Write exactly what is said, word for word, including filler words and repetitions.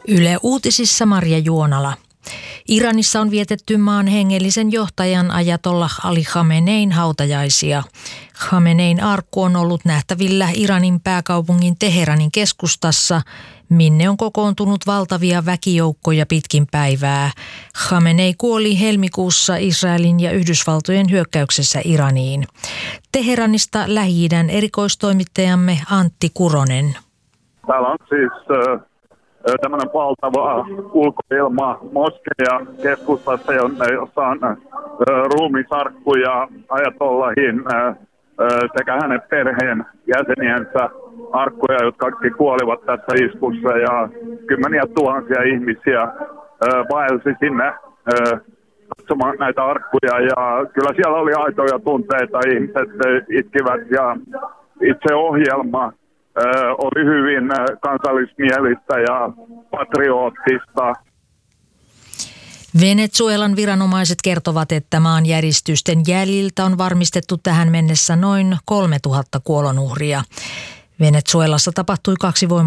Yle Uutisissa Marja Juonala. Iranissa on vietetty maan hengellisen johtajan ajatollah Ali Khamenein hautajaisia. Khamenein arkku on ollut nähtävillä Iranin pääkaupungin Teheranin keskustassa, minne on kokoontunut valtavia väkijoukkoja pitkin päivää. Khamenei kuoli helmikuussa Israelin ja Yhdysvaltojen hyökkäyksessä Iraniin. Teheranista Lähi-idän erikoistoimittajamme Antti Kuronen. Täällä on siis äh, tämmöinen valtava ulkoilma moskeja keskustassa, jossa on äh, ruumisarkkuja ajatollahin äh, sekä hänen perheen jäseniensä arkkuja, jotka kaikki kuolivat tässä iskussa, ja kymmeniä tuhansia ihmisiä äh, vaelsi sinne äh, katsomaan näitä arkkuja, ja kyllä siellä oli aitoja tunteita, ihmiset itkivät, ja itse ohjelma Ö, oli hyvin kansallismielistä ja patriootista. Venezuelan viranomaiset kertovat, että maanjäristysten jäljiltä on varmistettu tähän mennessä noin kolmetuhatta kuolonuhria. Venezuelassa tapahtui kaksi voimakasta